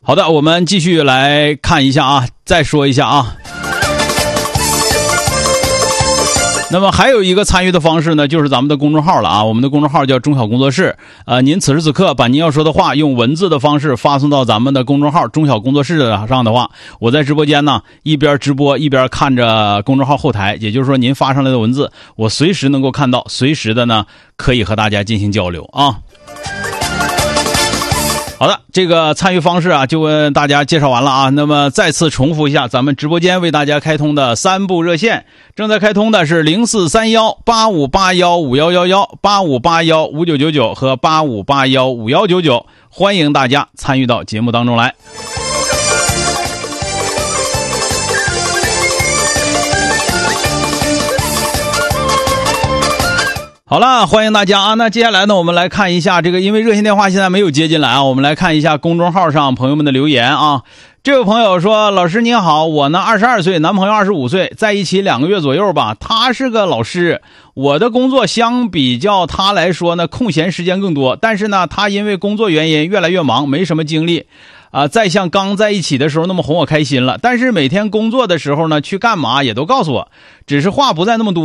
好的，我们继续来看一下啊，再说一下啊。那么还有一个参与的方式呢，就是咱们的公众号了啊，我们的公众号叫中小工作室。您此时此刻把您要说的话用文字的方式发送到咱们的公众号中小工作室上的话，我在直播间呢一边直播一边看着公众号后台，也就是说您发上来的文字我随时能够看到，随时的呢可以和大家进行交流啊。好的，这个参与方式啊就跟大家介绍完了啊。那么再次重复一下，咱们直播间为大家开通的3部热线，正在开通的是043185815111、85815999和85815199，欢迎大家参与到节目当中来。好了，欢迎大家啊！那接下来呢，我们来看一下这个，因为热线电话现在没有接进来啊，我们来看一下公众号上朋友们的留言啊。这位朋友说：“老师您好，我呢22岁，男朋友25岁，在一起2个月左右吧。他是个老师，我的工作相比较他来说呢，空闲时间更多，但是呢，他因为工作原因越来越忙，没什么精力。再像刚在一起的时候那么哄我开心了，但是每天工作的时候呢，去干嘛也都告诉我，只是话不再那么多。”